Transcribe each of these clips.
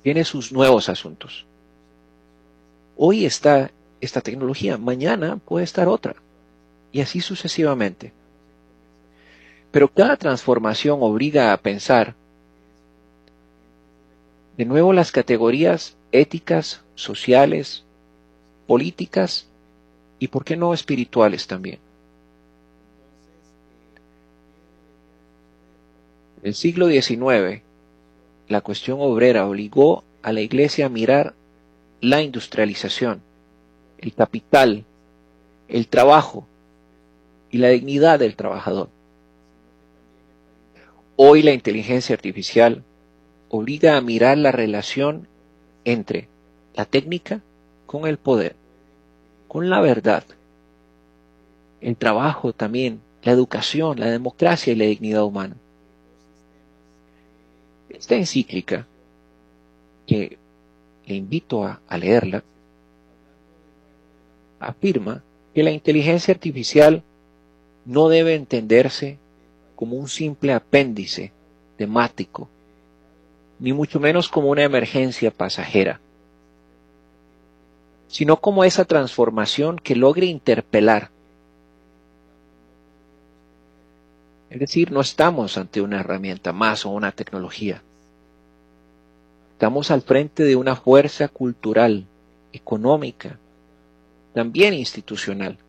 tiene sus nuevos asuntos. Hoy está esta tecnología, mañana puede estar otra, y así sucesivamente. Pero cada transformación obliga a pensar de nuevo las categorías éticas, sociales, políticas y, ¿por qué no, espirituales también? En el siglo XIX, la cuestión obrera obligó a la Iglesia a mirar la industrialización, el capital, el trabajo y la dignidad del trabajador. Hoy la inteligencia artificial obliga a mirar la relación entre la técnica con el poder, con la verdad, el trabajo también, la educación, la democracia y la dignidad humana. Esta encíclica, que le invito a leerla, afirma que la inteligencia artificial no debe entenderse como un simple apéndice temático, ni mucho menos como una emergencia pasajera, sino como esa transformación que logre interpelar. Es decir, no estamos ante una herramienta más o una tecnología. Estamos al frente de una fuerza cultural, económica, también institucional,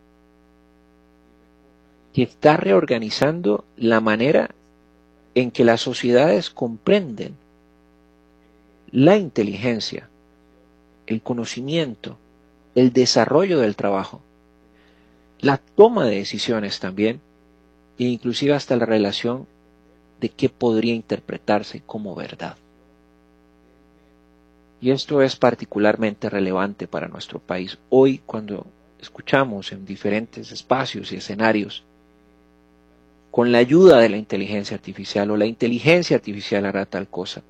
que está reorganizando la manera en que las sociedades comprenden la inteligencia, el conocimiento, el desarrollo del trabajo, la toma de decisiones también, e inclusive hasta la relación de qué podría interpretarse como verdad. Y esto es particularmente relevante para nuestro país hoy, cuando escuchamos en diferentes espacios y escenarios, con la ayuda de la inteligencia artificial, o la inteligencia artificial hará tal cosa.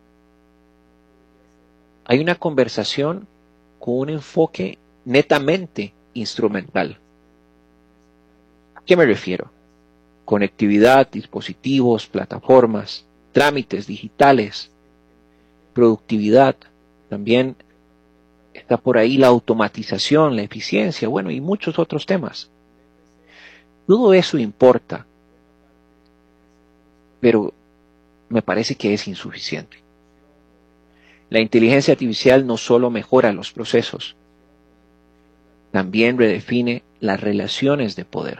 Hay una conversación con un enfoque netamente instrumental. ¿A qué me refiero? Conectividad, dispositivos, plataformas, trámites digitales, productividad, también está por ahí la automatización, la eficiencia, bueno, y muchos otros temas. Todo eso importa, pero me parece que es insuficiente. La inteligencia artificial no solo mejora los procesos, también redefine las relaciones de poder.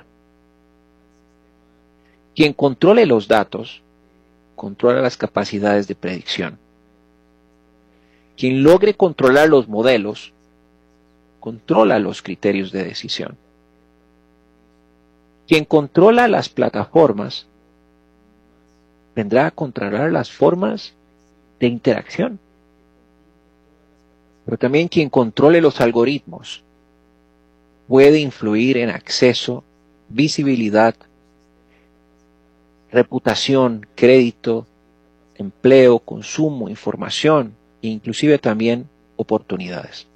Quien controle los datos, controla las capacidades de predicción. Quien logre controlar los modelos, controla los criterios de decisión. Quien controla las plataformas, vendrá a controlar las formas de interacción. Pero también quien controle los algoritmos puede influir en acceso, visibilidad, reputación, crédito, empleo, consumo, información e inclusive también oportunidades.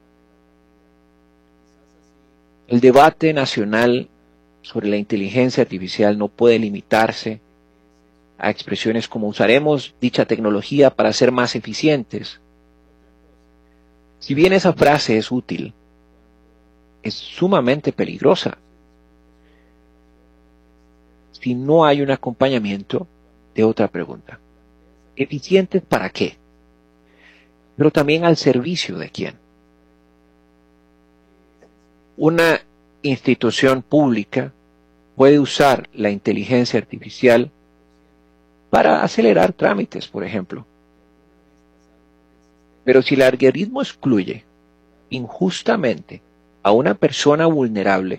El debate nacional sobre la inteligencia artificial no puede limitarse a expresiones como usaremos dicha tecnología para ser más eficientes. Si bien esa frase es útil, es sumamente peligrosa si no hay un acompañamiento de otra pregunta. ¿Eficientes para qué? Pero también al servicio de quién. Una institución pública puede usar la inteligencia artificial para acelerar trámites, por ejemplo. Pero si el algoritmo excluye injustamente a una persona vulnerable,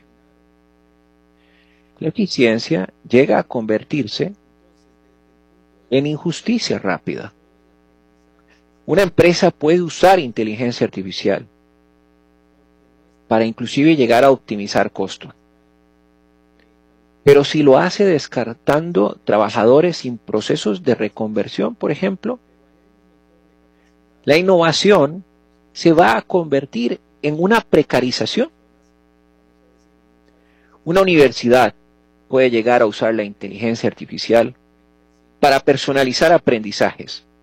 la eficiencia llega a convertirse en injusticia rápida. Una empresa puede usar inteligencia artificial para inclusive llegar a optimizar costos. Pero si lo hace descartando trabajadores sin procesos de reconversión, por ejemplo, la innovación se va a convertir en una precarización. Una universidad puede llegar a usar la inteligencia artificial para personalizar aprendizajes,